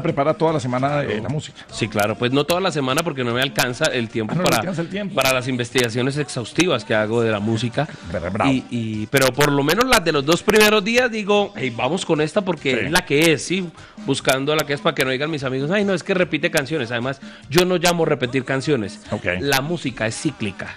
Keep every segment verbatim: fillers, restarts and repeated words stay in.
Prepara toda la semana eh, la música. Sí, claro, pues no toda la semana porque no me alcanza el tiempo, ah, no para, alcanza el tiempo para las investigaciones exhaustivas que hago de la música. Bravo. Y, y, pero por lo menos las de los dos primeros días digo, hey, vamos con esta porque sí. es la que es, sí, buscando la que es para que no digan mis amigos, ay no, es que repite canciones. Además, yo no llamo repetir canciones. Okay. La música es cíclica.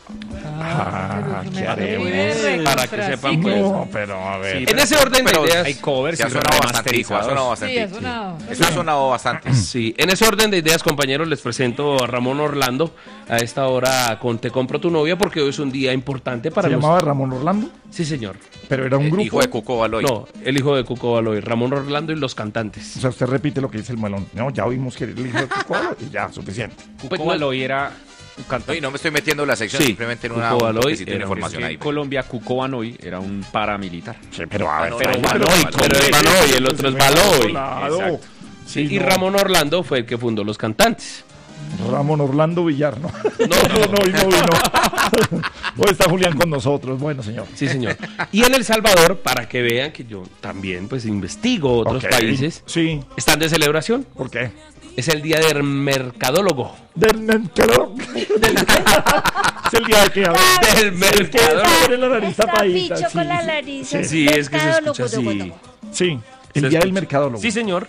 Ah, ¿qué haremos? Para que sepan, pues. No, pero a ver. Sí, en ese orden de ideas. Hay covers, se ha sonado bastante. Ha sonado bastante. Sí, ha sonado. Eso ha sonado bastante. Sí, en ese orden de ideas, compañeros, les presento a Ramón Orlando a esta hora con Te compro tu novia, porque hoy es un día importante para ¿Se los... llamaba Ramón Orlando? Sí, señor. Pero era un el grupo. Hijo de Cuco Baloy. No, el hijo de Cuco Baloy, Ramón Orlando y los cantantes. O sea, usted repite lo que dice el melón. No, ya oímos que era el hijo de Cuco Baloy y ya, suficiente. Cuco pues, Baloy era... No, no me estoy metiendo en la sección, sí, simplemente en una Cuco Baloy, que sí tiene información ahí. En Colombia, Cuco Baloy era un paramilitar. Sí, pero a ver, no, pero, no, pero, Baloy, pero es Baloy, el otro es Baloy. Claro. Sí, Sí, y no. Ramón Orlando fue el que fundó los cantantes. Ramón Orlando Villar, ¿no? No, no, no, no, no. Hoy está Julián con nosotros, bueno, señor. Sí, señor. Y en El Salvador, para que vean que yo también pues investigo otros Okay. países, Sí. están de celebración. ¿Por qué? Es el día del mercadólogo. Del mercadólogo. Es el día de que a ver. Del mercadólogo. Abre la nariz tapadita. Picho Sí, con la sí. nariz. Sí, Sí, es que se escucha así. Sí, el Se día del escucha. mercadólogo. Sí, señor.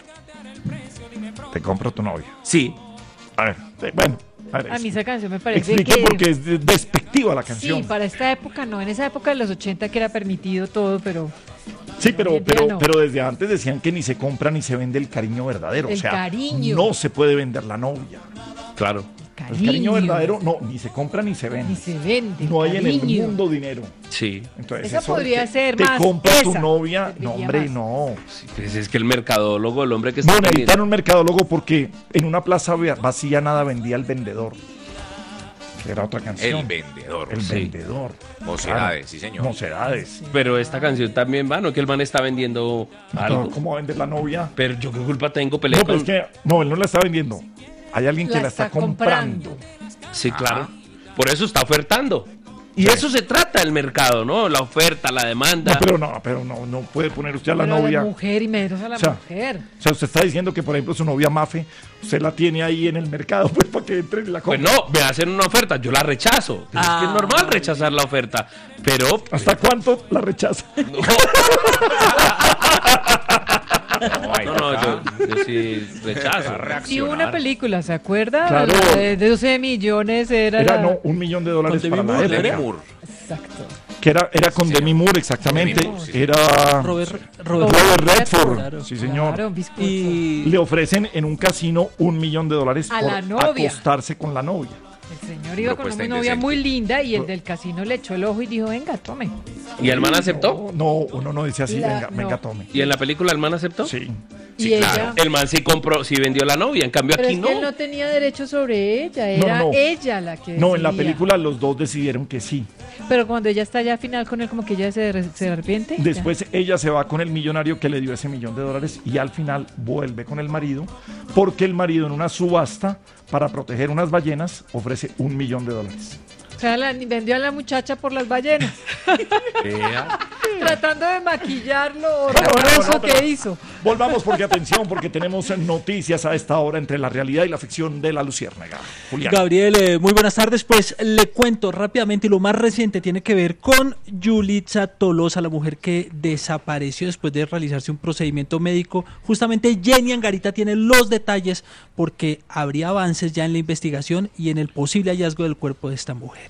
Te compro tu novia. Sí. A ver, sí, bueno. A, ver, A mí esa canción me parece explique que... porque es de- despectiva la canción. Sí, para esta época no. En esa época de los ochenta que era permitido todo, pero... Sí, pero, hoy en día pero, no. pero desde antes decían que ni se compra ni se vende el cariño verdadero. El o sea, cariño. no se puede vender la novia. Claro. El cariño verdadero, no, ni se compra ni se vende. Ni se vende. No hay en el cariño. mundo dinero. Sí. Entonces, Esa eso de podría que ser te más compra tu esa, novia. serviría No, hombre, más. no. Sí, pues es que el mercadólogo, el hombre que está No pendiente- necesitan un mercadólogo porque en una plaza vacía nada vendía el vendedor. Que era otra canción. El vendedor. El Sí. vendedor. Mocedades, sí, señor. Mocedades. Pero esta canción también va, ¿no? Que el man está vendiendo algo. No, ¿cómo va a vender la novia? Pero yo qué culpa tengo, peleé No, pero con... es que no, él no la está vendiendo. Hay alguien que La la está, está comprando. comprando. Sí, claro. Por eso está ofertando. Y eso se trata el mercado, ¿no? La oferta, la demanda. No, pero no, pero no, no puede poner usted a la Pero novia. la mujer y menos a la O sea, mujer. O sea, usted está diciendo que, por ejemplo, su novia Mafe, usted la tiene ahí en el mercado, pues para que entre y la Pues compre. no, me hacen una oferta, yo la rechazo. Es que es normal rechazar la oferta. Pero. ¿Hasta cuánto la rechaza? No, no, yo, yo sí rechazo. Y una película, ¿se acuerda? Claro. La de doce millones era, Era la... no, un millón de dólares Con para Demi la Moore, época. Demi Moore. Exacto. Que era, era con Demi Moore, exactamente. Demi Moore, sí. Era Robert, Robert Robert, Redford. Claro. Sí, señor. Claro, un bizcocho. Y Le ofrecen en un casino un millón de dólares A por la novia. acostarse con la novia. El señor iba con Propuesta una novia indecente. muy linda y el del casino le echó el ojo y dijo, venga, tome. ¿Y el man aceptó? No, no, uno no dice así, La- venga, no. venga, tome. ¿Y en la película el man aceptó? Sí. y ella... claro. El man sí compró, sí vendió la novia. En cambio Pero aquí es no. que él no tenía derecho sobre ella, era no. ella la que No, en la decidía. película los dos decidieron que sí. Pero cuando ella está ya al final con él, como que ella se, re- se arrepiente. Después ella se va con el millonario que le dio ese millón de dólares y al final vuelve con el marido porque el marido en una subasta para proteger unas ballenas ofrece un millón de dólares. O sea, la, vendió a la muchacha por las ballenas. Tratando de maquillar lo Bueno, bueno, horroroso no, pero- que hizo. Volvamos porque atención, porque tenemos noticias a esta hora entre la realidad y la ficción de la Luciérnaga. Julián. Gabriel, eh, muy buenas tardes. Pues le cuento rápidamente y lo más reciente tiene que ver con Yulitza Tolosa, la mujer que desapareció después de realizarse un procedimiento médico. Justamente Jenny Angarita tiene los detalles porque habría avances ya en la investigación y en el posible hallazgo del cuerpo de esta mujer.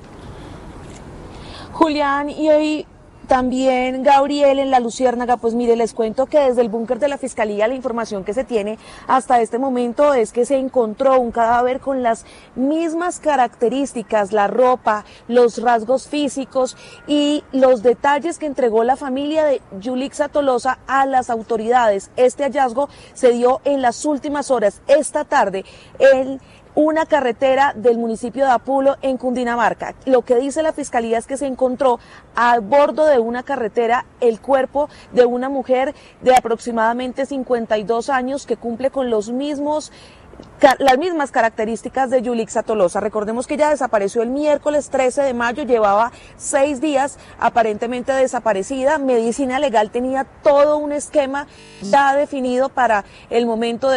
Julián, y hoy también Gabriel en la Luciérnaga, pues mire, les cuento que desde el búnker de la Fiscalía la información que se tiene hasta este momento es que se encontró un cadáver con las mismas características, la ropa, los rasgos físicos y los detalles que entregó la familia de Yulitza Tolosa a las autoridades. Este hallazgo se dio en las últimas horas, esta tarde, en una carretera del municipio de Apulo en Cundinamarca. Lo que dice la fiscalía es que se encontró a bordo de una carretera el cuerpo de una mujer de aproximadamente cincuenta y dos años que cumple con los mismos las mismas características de Yulixa Tolosa. Recordemos que ella desapareció el miércoles trece de mayo, llevaba seis días aparentemente desaparecida. Medicina Legal tenía todo un esquema ya definido para el momento de